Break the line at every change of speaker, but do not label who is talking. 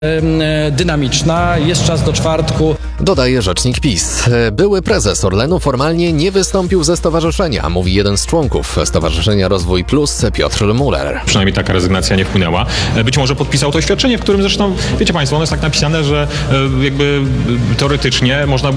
dynamiczna, jest czas do czwartku.
Dodaje rzecznik PiS. Były prezes Orlenu formalnie nie wystąpił ze stowarzyszenia, mówi jeden z członków Stowarzyszenia Rozwój Plus, Piotr Muller.
Przynajmniej taka rezygnacja nie wpłynęła. Być może podpisał to oświadczenie, w którym zresztą, wiecie Państwo, ono jest tak napisane, że jakby teoretycznie można